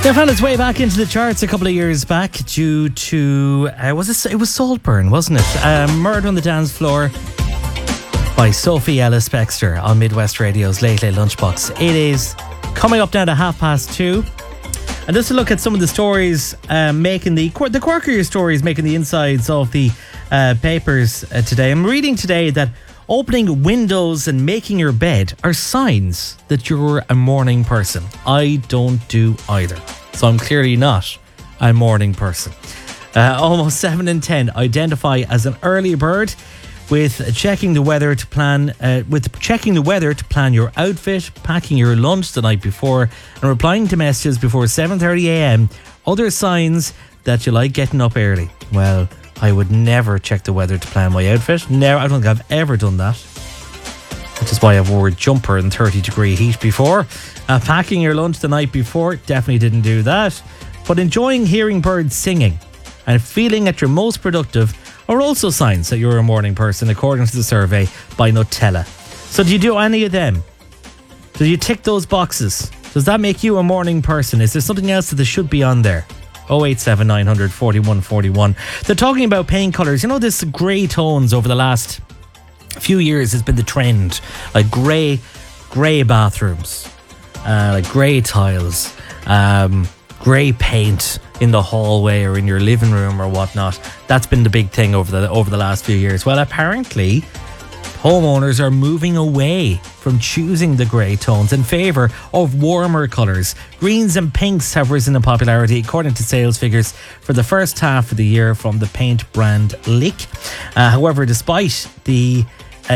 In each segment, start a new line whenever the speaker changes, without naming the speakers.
It found its way back into the charts a couple of years back due to it was Saltburn, wasn't it? Murder on the Dance Floor by Sophie Ellis Bextor on Midwest Radio's Late Late Lunchbox. It is coming up now to 2:30. And just to look at some of the stories making the quirkier stories making the insides of the papers today. I'm reading today that opening windows and making your bed are signs that you're a morning person. I don't do either, so I'm clearly not a morning person. Almost 7 in 10 identify as an early bird, with checking the weather to plan your outfit, packing your lunch the night before, and replying to messages before 7:30 a.m. Other signs that you like getting up early. Well, I would never check the weather to plan my outfit. Never. I don't think I've ever done that. Which is why I've worn a jumper in 30-degree heat before. Packing your lunch the night before, definitely didn't do that. But enjoying hearing birds singing and feeling at your most productive are also signs that you're a morning person, according to the survey by Nutella. So do you do any of them? Do you tick those boxes? Does that make you a morning person? Is there something else that should be on there? 087 900 41 41. They're talking about paint colours. You know, this grey tones over the last few years has been the trend. Like grey bathrooms, like grey tiles, grey paint in the hallway or in your living room or whatnot. That's been the big thing over the last few years. Well, apparently homeowners are moving away from choosing the grey tones in favour of warmer colours. Greens and pinks have risen in popularity according to sales figures for the first half of the year from the paint brand Lick. However, despite the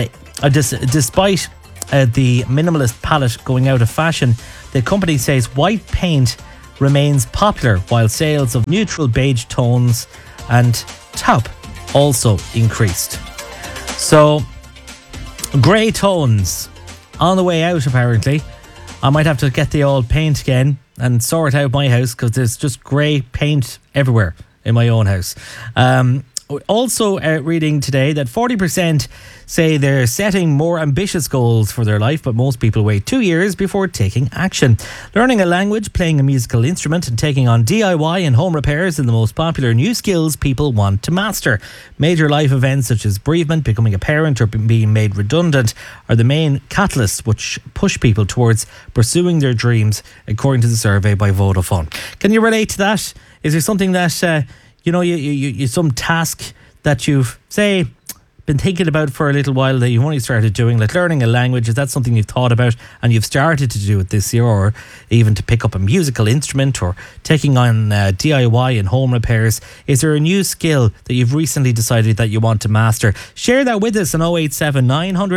minimalist palette going out of fashion, the company says white paint remains popular, while sales of neutral beige tones and taupe also increased. So, grey tones on the way out, apparently. I might have to get the old paint again and sort out my house, because there's just grey paint everywhere in my own house. Also reading today that 40% say they're setting more ambitious goals for their life, but most people wait 2 years before taking action. Learning a language, playing a musical instrument, and taking on DIY and home repairs are the most popular new skills people want to master. Major life events such as bereavement, becoming a parent, or being made redundant are the main catalysts which push people towards pursuing their dreams, according to the survey by Vodafone. Can you relate to that? Is there something that you some task that you've, say, been thinking about for a little while that you've only started doing, like learning a language? Is that something you've thought about and you've started to do it this year, or even to pick up a musical instrument, or taking on DIY and home repairs? Is there a new skill that you've recently decided that you want to master? Share that with us on 087 900